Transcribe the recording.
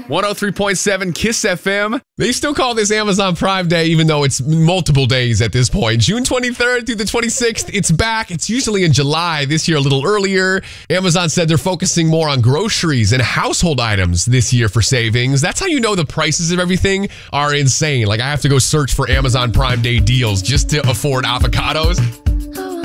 103.7 Kiss FM. They still call this Amazon Prime Day, even though it's multiple days at this point. June 23rd through the 26th, it's back. It's usually in July. This year, a little earlier. Amazon said they're focusing more on groceries and household items this year for savings. That's how you know the prices of everything are insane. Like, I have to go search for Amazon Prime Day deals just to afford avocados.